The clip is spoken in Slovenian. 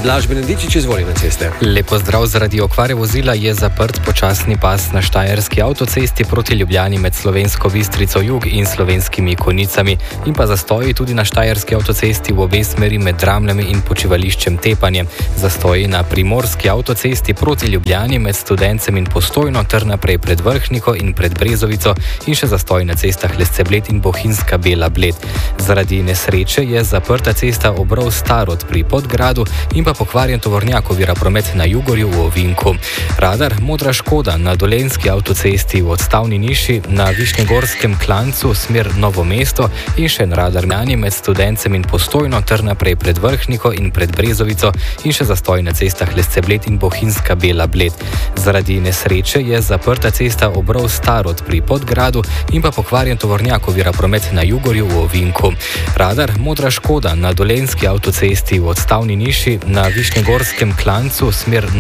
Blaž Benedičič, izvoli na ceste. Lepo zdrav, zaradi okvare vozila je zaprt počasni pas na štajerski avtocesti proti Ljubljani med Slovensko Bistrico jug in Slovenskimi Konjicami in pa zastoji tudi na štajerski avtocesti v obe smeri med Dramljami in počivališčem Tepanje. Zastoji na primorski avtocesti proti Ljubljani med Studencem in Postojno ter naprej pred Vrhniko in pred Brezovico in še zastoj na cestah Lesce-Bled in Bohinjska Bela-Bled. Zaradi nesreče je zaprta cesta Obrov-Starod pri Podgradu in pa pokvarjen tovornjak ovira promet na Jugorju v Ovinku. Radar modra škoda na Dolenjski avtocesti v odstavni niši na Višnjegorskem klancu smer Novo mesto in še en radar med Studencem in Postojno ter naprej pred Vrhniko in pred Brezovico in še zastoj na cestah Lesce-Bled in Bohinjska Bela-Bled. Zaradi nesreče je zaprta cesta Obrov-Starod pri Podgradu in pa pokvarjen tovornjak ovira promet na Jugorju v Ovinku. Radar modra škoda na Dolenjski avtocesti v odstavni niši na Višnjegorskem klancu smer